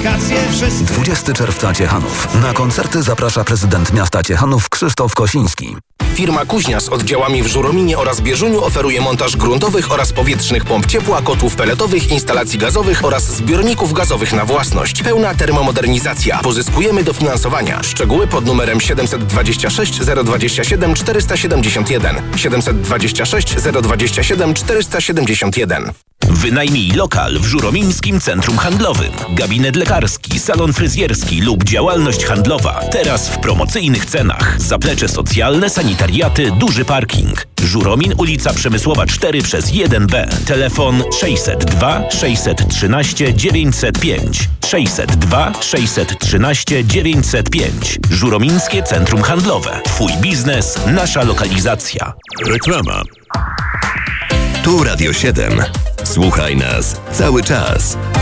wakacje wszyscy. 20 czerwca Ciechanów. Na koncerty zaprasza prezydent miasta Ciechanów Krzysztof Kosiński. Firma Kuźnia z oddziałami w Żurominie oraz Bieżuniu oferuje montaż gruntowych oraz powietrznych pomp ciepła, kotłów peletowych, instalacji gazowych oraz zbiorników gazowych na własność. Pełna termomodernizacja. Pozyskujemy dofinansowania. Szczegóły pod numerem 726 027 471. 726 027 471. Wynajmij lokal w Żuromińskim Centrum Handlowym. Gabinet lekarski, salon fryzjerski lub działalność handlowa. Teraz w promocyjnych cenach. Zaplecze socjalne, sanitariaty, duży parking. Żuromin, ulica Przemysłowa 4/1B. Telefon 602 613 905. 602 613 905. Żuromińskie Centrum Handlowe. Twój biznes, nasza lokalizacja. Reklama. Tu Radio 7. Słuchaj nas cały czas.